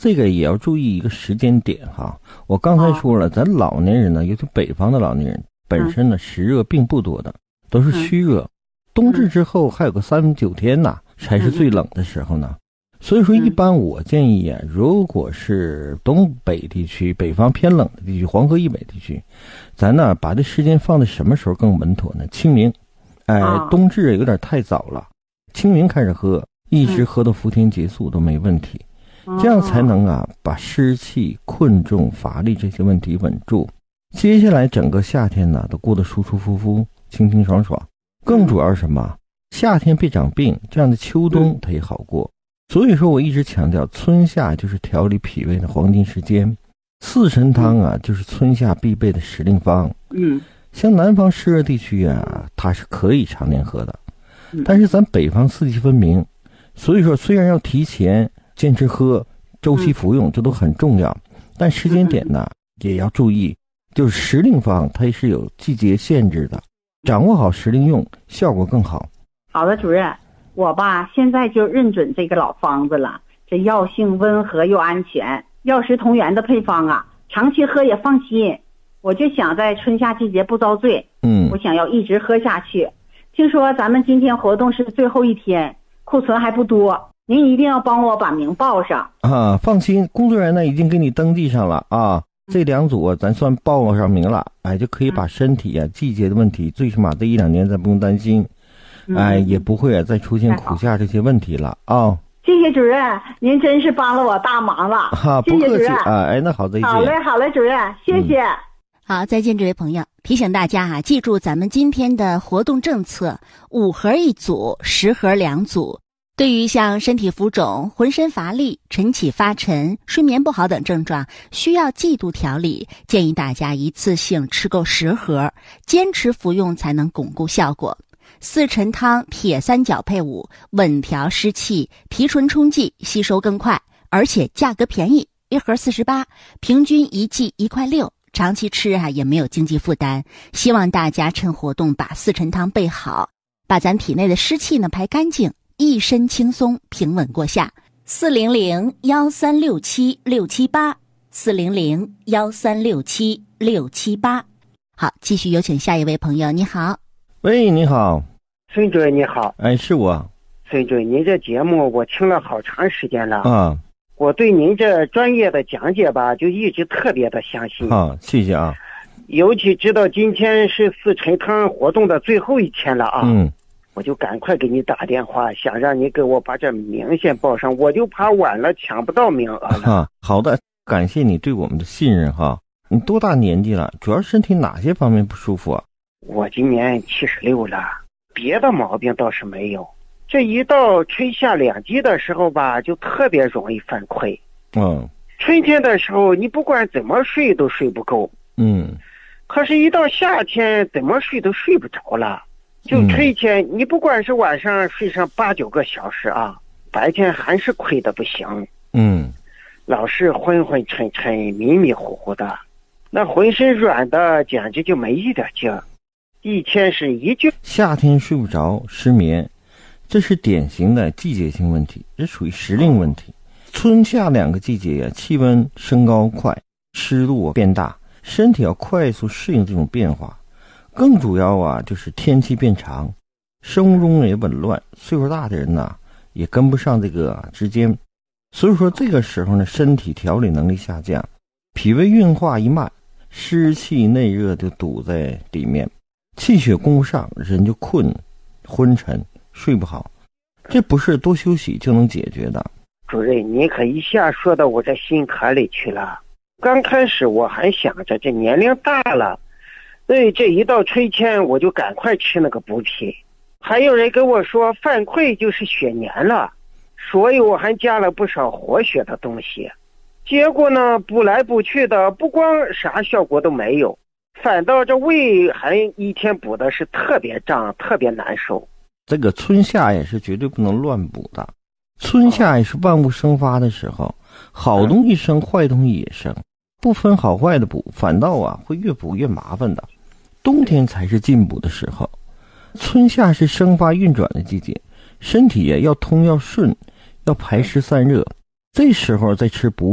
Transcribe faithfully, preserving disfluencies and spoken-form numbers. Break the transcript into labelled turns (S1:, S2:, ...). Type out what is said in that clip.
S1: 这个也要注意一个时间点哈。我刚才说了，咱老年人呢，尤其北方的老年人，本身呢湿热并不多的，都是虚热。冬至之后还有个三九天呐，才是最冷的时候呢。所以说，一般我建议啊，如果是东北地区、北方偏冷的地区、黄河以北地区，咱呢把这时间放在什么时候更稳妥呢？清明，哎，冬至有点太早了，清明开始喝，一直喝到伏天结束都没问题，这样才能啊把湿气、困重、乏力这些问题稳住。接下来整个夏天呢都过得舒舒服服、清清爽爽。更主要是什么？夏天别长病，这样的秋冬它也好过。所以说我一直强调，春夏就是调理脾胃的黄金时间，四神汤啊就是春夏必备的时令方。嗯，像南方湿热地区啊，它是可以常年喝的，但是咱北方四季分明，所以说虽然要提前坚持喝，周期服用，这都很重要，但时间点呢也要注意，就是时令方它是有季节限制的，掌握好时令用，效果更好。
S2: 好的，主任。我吧，现在就认准这个老方子了，这药性温和又安全，药食同源的配方啊，长期喝也放心。我就想在春夏季节不遭罪，嗯，我想要一直喝下去。听说咱们今天活动是最后一天，库存还不多，您一定要帮我把名报上
S1: 啊！放心，工作人员呢已经给你登记上了啊，这两组咱算报上名了，哎，就可以把身体啊、季节的问题，最起码这一两年咱不用担心。哎，也不会啊再出现苦夏这些问题了啊、哦！
S2: 谢谢主任，您真是帮了我大忙了，
S1: 哈、啊，不客气啊！哎，那好，再见。
S2: 好嘞，好嘞，主任，谢谢。
S3: 嗯、好，再见，这位朋友。提醒大家啊，记住咱们今天的活动政策：五盒一组，十盒两组。对于像身体浮肿、浑身乏力、晨起发沉、睡眠不好等症状，需要季度调理，建议大家一次性吃够十盒，坚持服用才能巩固效果。四陈汤铁三角配伍，稳调湿气，提纯冲剂，吸收更快，而且价格便宜，一盒四十八，平均一剂一块六，长期吃啊也没有经济负担。希望大家趁活动把四陈汤备好，把咱体内的湿气呢排干净，一身轻松，平稳过夏。四零零幺三六七六七八，四零零幺三六七六七八。好，继续有请下一位朋友，你好。
S1: 喂，你好，
S4: 孙主任你好。
S1: 哎，是我。
S4: 孙主任，您这节目我听了好长时间了
S1: 啊，
S4: 我对您这专业的讲解吧，就一直特别的相信
S1: 啊，谢谢啊。
S4: 尤其知道今天是四陈汤活动的最后一天了啊，
S1: 嗯，
S4: 我就赶快给你打电话，想让你给我把这名先报上，我就怕晚了抢不到名额了。
S1: 啊，好的，感谢你对我们的信任哈。你多大年纪了？主要身体哪些方面不舒服啊？
S4: 我今年七十六了，别的毛病倒是没有。这一到春夏两季的时候吧，就特别容易犯困。
S1: 嗯，
S4: 春天的时候，你不管怎么睡都睡不够。
S1: 嗯，
S4: 可是，一到夏天，怎么睡都睡不着了。就春天，嗯、你不管是晚上睡上八九个小时啊，白天还是困得不行。
S1: 嗯，
S4: 老是昏昏沉沉、迷迷糊糊的，那浑身软的，简直就没一点劲儿。一天是一句。
S1: 夏天睡不着，失眠，这是典型的季节性问题，这属于时令问题。春夏两个季节呀、啊，气温升高快，湿度变大，身体要快速适应这种变化。更主要啊，就是天气变长，生物钟也紊乱，岁数大的人呐、啊，也跟不上这个之间。所以说这个时候呢，身体调理能力下降，脾胃运化一慢，湿气内热就堵在里面。气血供不上，人就困、昏沉、睡不好，这不是多休息就能解决的。
S4: 主任，您可一下说到我这心坎里去了。刚开始我还想着这年龄大了，所以这一到春天我就赶快吃那个补品。还有人跟我说犯困就是血粘了，所以我还加了不少活血的东西。结果呢，补来补去的，不光啥效果都没有，反倒这胃还一天补的是特别胀，特别难受。
S1: 这个春夏也是绝对不能乱补的，春夏也是万物生发的时候，好东西生，坏东西也生，不分好坏的补，反倒啊会越补越麻烦的。冬天才是进补的时候，春夏是生发运转的季节，身体也要通要顺，要排湿散热，这时候再吃补